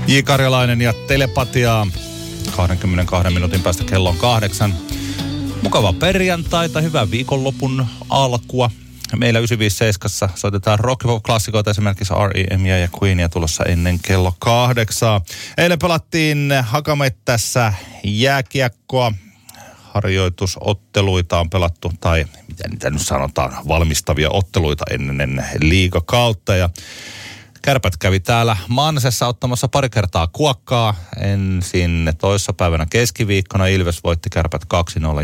J. Karjalainen ja Telepatiaa. 22 minuutin päästä kello on 8. Mukavaa perjantaita, hyvää viikonlopun alkua. Meillä 957 soitetaan rock-klassikoita, esimerkiksi R.E.M. ja Queenia tulossa ennen kello 8. Eilen pelattiin Hakamettässä jääkiekkoa. Harjoitusotteluita on pelattu, tai mitä niitä nyt sanotaan, valmistavia otteluita ennen liigakautta. Ja Kärpät kävi täällä Mansessa ottamassa pari kertaa kuokkaa. Ensin toissapäivänä keskiviikkona Ilves voitti Kärpät 2-0